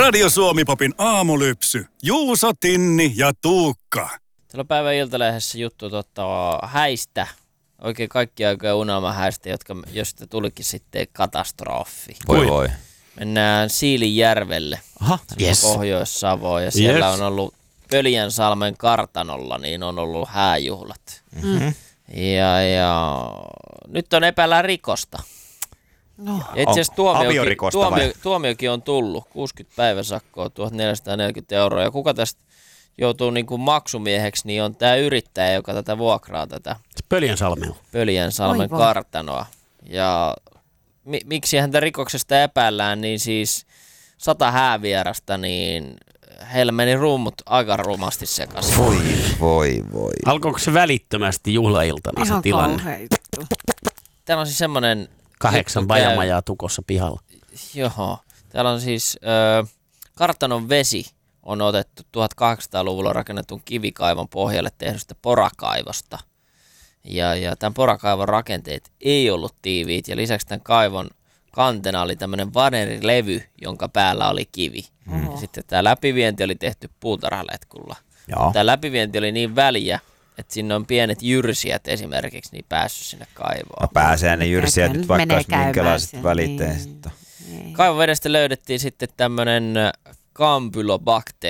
Radio Suomi-popin aamulypsy. Juuso, Tinni ja Tuukka. Täällä on päivän Iltalehdessä juttu häistä. Oikein kaikki aikojen unelmahäistä, josta tulikin sitten katastrofi. Voi. Mennään Siilinjärvelle, Pohjois-Savoon, ja siellä on ollut Pöljänsalmen kartanolla, niin on ollut hääjuhlat. Mm-hmm. Ja nyt on epäillään rikosta. No. Itse asiassa tuomiokin on tullut, 60 päiväsakkoa, 1440 €. Ja kuka tästä joutuu niin kuin maksumieheksi, niin on tämä yrittäjä, joka tätä vuokraa tätä Pöljänsalmen kartanoa. Ja miksi häntä rikoksesta epäillään, niin siis 100 häävierasta, niin heillä meni rummut aika rumasti sekaisin. Voi. Alkoiko se välittömästi juhlailtana se tilanne? Täällä on siis semmoinen 8 bajamajaa tukossa pihalla. Joo. Täällä on siis kartanon vesi on otettu 1800-luvulla rakennetun kivikaivon pohjalle tehdystä porakaivosta. Ja tämän porakaivon rakenteet ei ollut tiiviit, ja lisäksi tämän kaivon kantena oli tämmöinen vanerilevy, jonka päällä oli kivi. Ja sitten tämä läpivienti oli tehty puutarhaletkulla. Tämä läpivienti oli niin väliä, että sinne on pienet jyrsijät esimerkiksi niin päässyt sinne kaivoon. No pääsee ne jyrsijät nyt vaikka minkälaiset välitteiset. Kaivon vedestä löydettiin sitten tämmöinen kampylobakteeri.